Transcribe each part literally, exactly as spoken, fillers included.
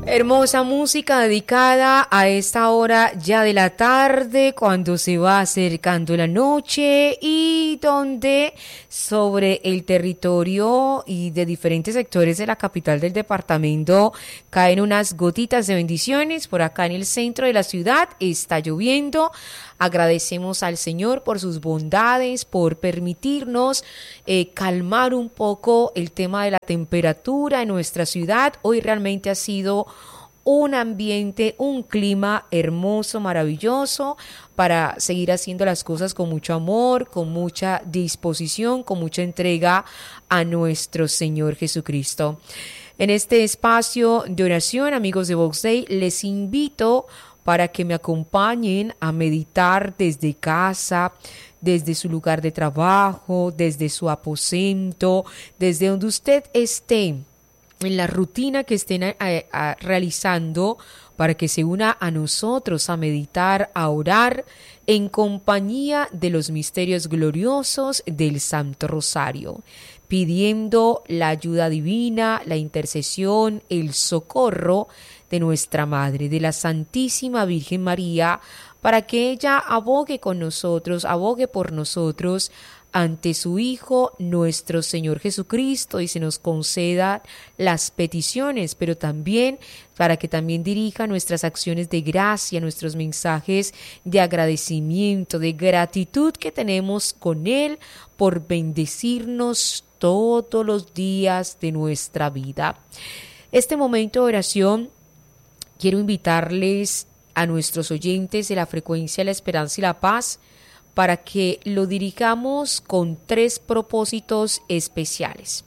Hermosa música dedicada a esta hora ya de la tarde, cuando se va acercando la noche y donde sobre el territorio y de diferentes sectores de la capital del departamento caen unas gotitas de bendiciones. Por acá en el centro de la ciudad está lloviendo. Agradecemos al Señor por sus bondades, por permitirnos eh, calmar un poco el tema de la temperatura en nuestra ciudad. Hoy realmente ha sido un ambiente, un clima hermoso, maravilloso, para seguir haciendo las cosas con mucho amor, con mucha disposición, con mucha entrega a nuestro Señor Jesucristo. En este espacio de oración, amigos de Vox Day, les invito para que me acompañen a meditar desde casa, desde su lugar de trabajo, desde su aposento, desde donde usted esté, en la rutina que estén a, a, a, realizando, para que se una a nosotros a meditar, a orar en compañía de los misterios gloriosos del Santo Rosario, pidiendo la ayuda divina, la intercesión, el socorro de nuestra Madre, de la Santísima Virgen María, para que ella abogue con nosotros, abogue por nosotros ante su Hijo, nuestro Señor Jesucristo, y se nos conceda las peticiones, pero también para que también dirija nuestras acciones de gracia, nuestros mensajes de agradecimiento, de gratitud que tenemos con Él por bendecirnos todos los días de nuestra vida. Este momento de oración quiero invitarles a nuestros oyentes de la frecuencia de la esperanza y la paz para que lo dirijamos con tres propósitos especiales,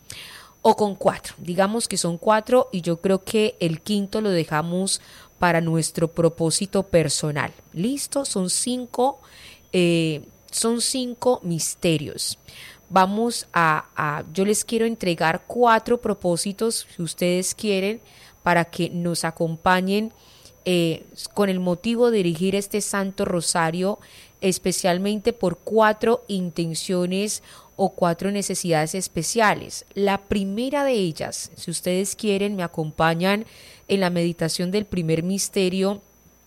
o con cuatro, digamos que son cuatro, y yo creo que el quinto lo dejamos para nuestro propósito personal. ¿Listo? Son cinco, eh, son cinco misterios. Vamos a, a, yo les quiero entregar cuatro propósitos, si ustedes quieren, para que nos acompañen eh, con el motivo de dirigir este Santo Rosario, especialmente por cuatro intenciones o cuatro necesidades especiales. La primera de ellas, si ustedes quieren, me acompañan en la meditación del primer misterio,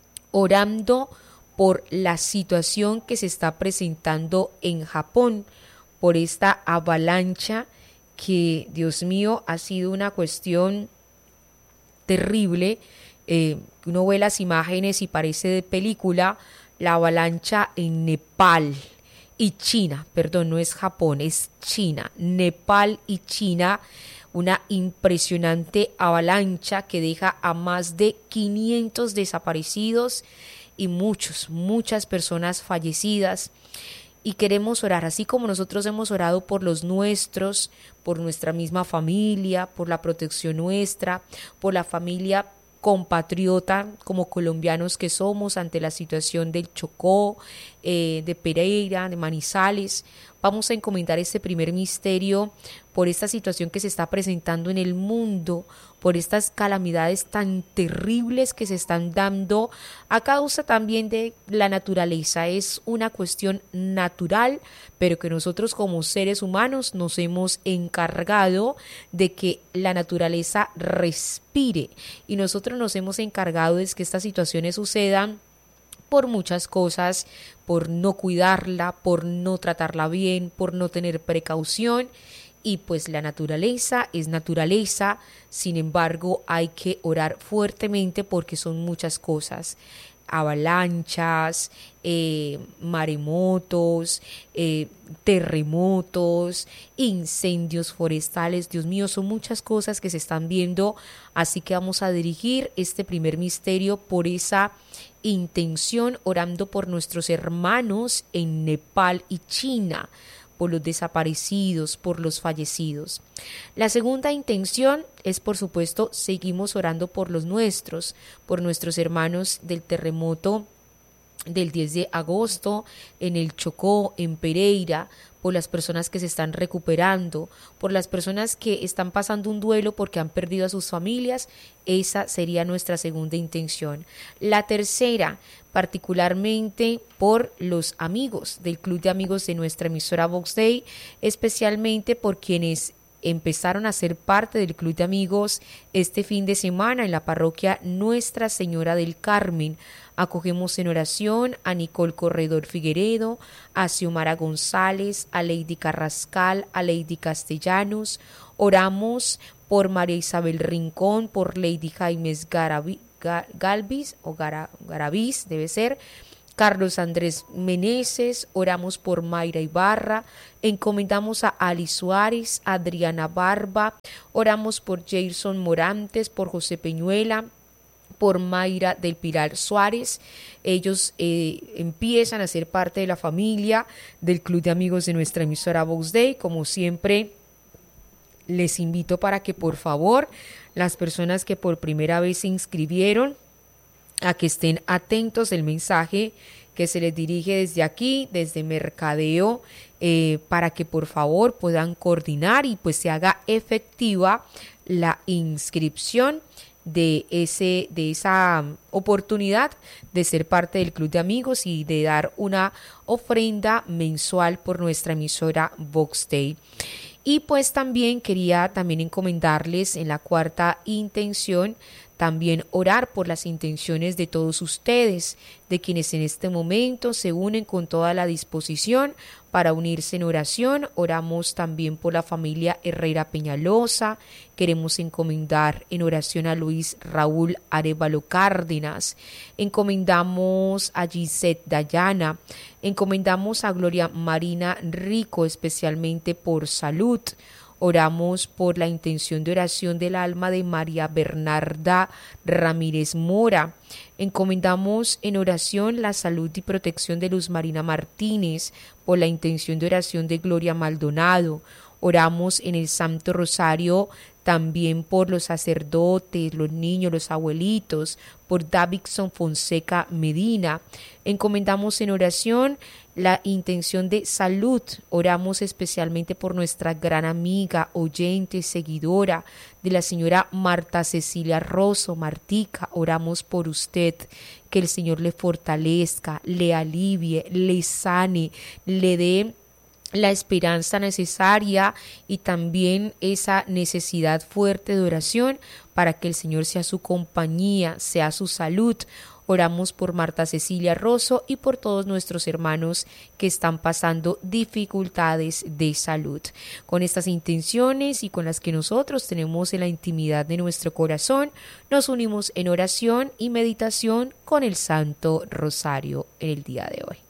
orando por la situación que se está presentando en Japón, por esta avalancha que, Dios mío, ha sido una cuestión terrible. Eh, uno ve las imágenes y parece de película. La avalancha en Nepal y China, perdón, no es Japón, es China, Nepal y China, una impresionante avalancha que deja a más de quinientos desaparecidos y muchos, muchas personas fallecidas. Y queremos orar, así como nosotros hemos orado por los nuestros, por nuestra misma familia, por la protección nuestra, por la familia compatriota como colombianos que somos ante la situación del Chocó, eh, de Pereira, de Manizales. Vamos a encomendar este primer misterio por esta situación que se está presentando en el mundo, por estas calamidades tan terribles que se están dando a causa también de la naturaleza. Es una cuestión natural, pero que nosotros como seres humanos nos hemos encargado de que la naturaleza respire, y nosotros nos hemos encargado de que estas situaciones sucedan por muchas cosas, por no cuidarla, por no tratarla bien, por no tener precaución. Y pues la naturaleza es naturaleza, sin embargo hay que orar fuertemente porque son muchas cosas: avalanchas, eh, maremotos, eh, terremotos, incendios forestales. Dios mío, son muchas cosas que se están viendo, así que vamos a dirigir este primer misterio por esa intención, orando por nuestros hermanos en Nepal y China, por los desaparecidos, por los fallecidos. La segunda intención es, por supuesto, seguimos orando por los nuestros, por nuestros hermanos del terremoto del diez de agosto en el Chocó, en Pereira, por las personas que se están recuperando, por las personas que están pasando un duelo porque han perdido a sus familias. Esa sería nuestra segunda intención. La tercera, particularmente por los amigos del Club de Amigos de nuestra emisora Vox Day, especialmente por quienes empezaron a ser parte del Club de Amigos este fin de semana en la parroquia Nuestra Señora del Carmen. Acogemos en oración a Nicole Corredor Figueredo, a Xiomara González, a Lady Carrascal, a Lady Castellanos. Oramos por María Isabel Rincón, por Lady Jaimes Garavi, Galvis o Gara, Garavis, debe ser, Carlos Andrés Meneses. Oramos por Mayra Ibarra, encomendamos a Ali Suárez, a Adriana Barba, oramos por Jason Morantes, por José Peñuela, por Mayra del Pilar Suárez. Ellos eh, empiezan a ser parte de la familia del Club de Amigos de nuestra emisora Vox Day. Como siempre, les invito para que por favor las personas que por primera vez se inscribieron, a que estén atentos del mensaje que se les dirige desde aquí, desde Mercadeo, eh, para que por favor puedan coordinar y pues se haga efectiva la inscripción de ese de esa oportunidad de ser parte del Club de Amigos y de dar una ofrenda mensual por nuestra emisora Vox Day. Y pues también quería también encomendarles en la cuarta intención, también orar por las intenciones de todos ustedes, de quienes en este momento se unen con toda la disposición para unirse en oración. Oramos también por la familia Herrera Peñalosa. Queremos encomendar en oración a Luis Raúl Arevalo Cárdenas. Encomendamos a Gisette Dayana. Encomendamos a Gloria Marina Rico, especialmente por salud. Oramos por la intención de oración del alma de María Bernarda Ramírez Mora. Encomendamos en oración la salud y protección de Luz Marina Martínez, por la intención de oración de Gloria Maldonado. Oramos en el Santo Rosario también por los sacerdotes, los niños, los abuelitos, por Davidson Fonseca Medina. Encomendamos en oración la intención de salud. Oramos especialmente por nuestra gran amiga, oyente, seguidora de la señora Marta Cecilia Rosso, Martica. Oramos por usted, que el Señor le fortalezca, le alivie, le sane, le dé la esperanza necesaria y también esa necesidad fuerte de oración para que el Señor sea su compañía, sea su salud. Oramos por Marta Cecilia Rosso y por todos nuestros hermanos que están pasando dificultades de salud. Con estas intenciones y con las que nosotros tenemos en la intimidad de nuestro corazón, nos unimos en oración y meditación con el Santo Rosario en el día de hoy.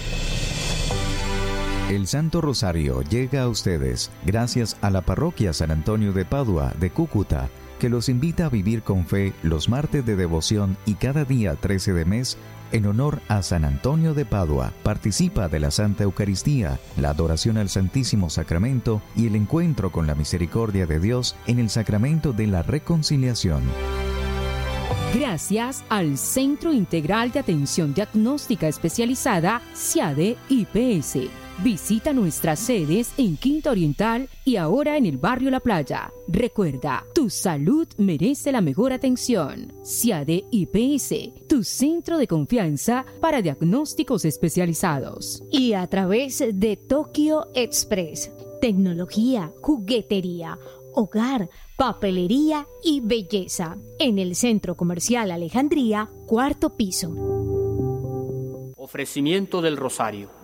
El Santo Rosario llega a ustedes gracias a la Parroquia San Antonio de Padua de Cúcuta, que los invita a vivir con fe los martes de devoción y cada día trece de mes en honor a San Antonio de Padua. Participa de la Santa Eucaristía, la adoración al Santísimo Sacramento y el encuentro con la misericordia de Dios en el Sacramento de la Reconciliación. Gracias al Centro Integral de Atención Diagnóstica Especializada C I A D I P S. Visita nuestras sedes en Quinta Oriental y ahora en el barrio La Playa. Recuerda, tu salud merece la mejor atención. C I A D I P S, tu centro de confianza para diagnósticos especializados. Y a través de Tokyo Express, tecnología, juguetería, hogar, papelería y belleza. En el Centro Comercial Alejandría, cuarto piso. Ofrecimiento del Rosario.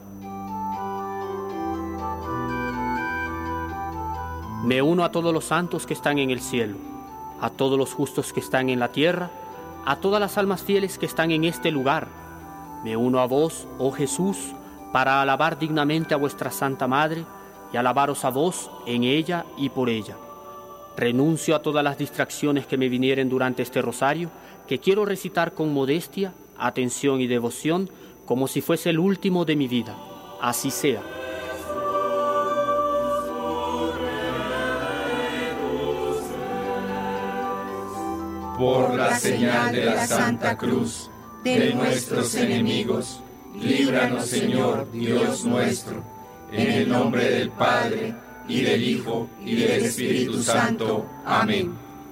Me uno a todos los santos que están en el cielo, a todos los justos que están en la tierra, a todas las almas fieles que están en este lugar. Me uno a vos, oh Jesús, para alabar dignamente a vuestra Santa Madre y alabaros a vos en ella y por ella. Renuncio a todas las distracciones que me vinieren durante este rosario, que quiero recitar con modestia, atención y devoción, como si fuese el último de mi vida. Así sea. Por la señal de la Santa Cruz de nuestros enemigos, líbranos, Señor, Dios nuestro, en el nombre del Padre, y del Hijo, y del Espíritu Santo. Amén.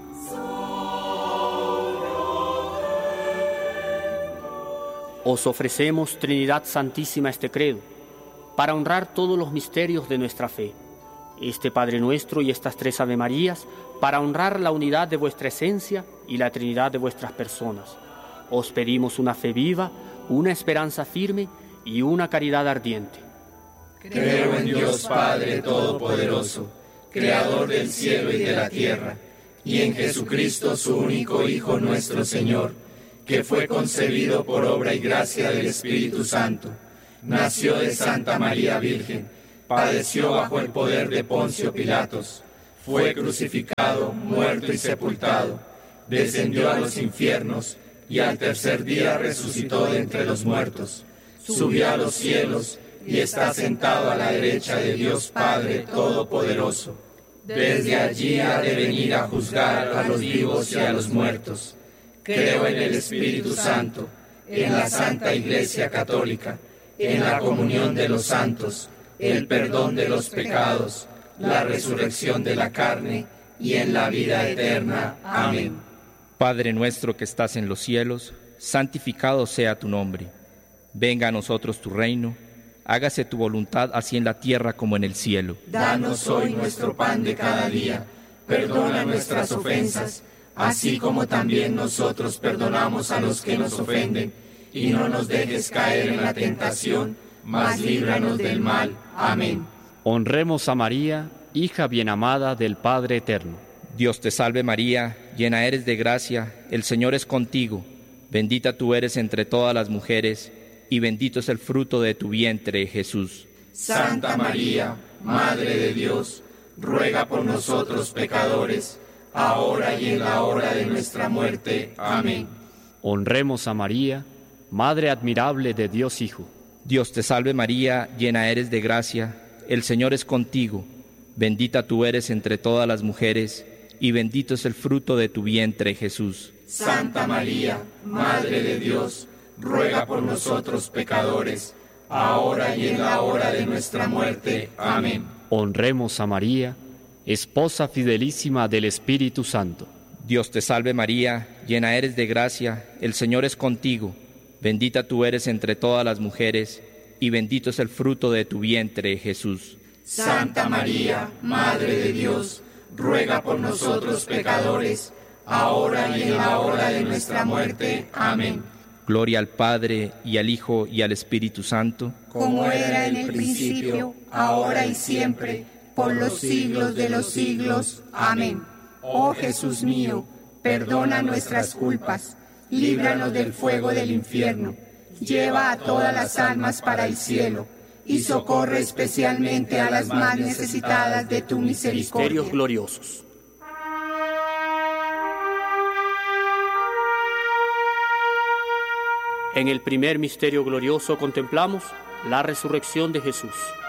Os ofrecemos, Trinidad Santísima, este credo, para honrar todos los misterios de nuestra fe. este Padre Nuestro y estas tres Ave Marías para honrar la unidad de vuestra esencia y la Trinidad de vuestras personas. Os pedimos una fe viva, una esperanza firme y una caridad ardiente. Creo en Dios Padre Todopoderoso, Creador del cielo y de la tierra, y en Jesucristo, su único Hijo nuestro Señor, que fue concebido por obra y gracia del Espíritu Santo, nació de Santa María Virgen, padeció bajo el poder de Poncio Pilatos, fue crucificado, muerto y sepultado, descendió a los infiernos y al tercer día resucitó de entre los muertos, subió a los cielos y está sentado a la derecha de Dios Padre Todopoderoso. Desde allí ha de venir a juzgar a los vivos y a los muertos. Creo en el Espíritu Santo, en la Santa Iglesia Católica, en la comunión de los santos, el perdón de los pecados, la resurrección de la carne y en la vida eterna. Amén. Padre nuestro que estás en los cielos, santificado sea tu nombre. Venga a nosotros tu reino, hágase tu voluntad así en la tierra como en el cielo. Danos hoy nuestro pan de cada día, perdona nuestras ofensas, así como también nosotros perdonamos a los que nos ofenden, y no nos dejes caer en la tentación, mas líbranos del mal. Amén. Honremos a María, hija bien amada del Padre Eterno. Dios te salve María, llena eres de gracia, el Señor es contigo. Bendita tú eres entre todas las mujeres, y bendito es el fruto de tu vientre, Jesús. Santa María, Madre de Dios, ruega por nosotros pecadores, ahora y en la hora de nuestra muerte. Amén. Honremos a María, Madre admirable de Dios Hijo. Dios te salve María, llena eres de gracia, el Señor es contigo. Bendita tú eres entre todas las mujeres, y bendito es el fruto de tu vientre, Jesús. Santa María, Madre de Dios, ruega por nosotros pecadores, ahora y en la hora de nuestra muerte. Amén. Honremos a María, esposa fidelísima del Espíritu Santo. Dios te salve María, llena eres de gracia, el Señor es contigo. Bendita tú eres entre todas las mujeres, y bendito es el fruto de tu vientre, Jesús. Santa María, Madre de Dios, ruega por nosotros pecadores, ahora y en la hora de nuestra muerte. Amén. Gloria al Padre, y al Hijo, y al Espíritu Santo. Como era en el principio, ahora y siempre, por los siglos de los siglos. Amén. Oh Jesús mío, perdona nuestras culpas, líbranos del fuego del infierno, lleva a todas las almas para el cielo, y socorre especialmente a las más necesitadas de tu misericordia. Misterios gloriosos. En el primer misterio glorioso contemplamos la resurrección de Jesús.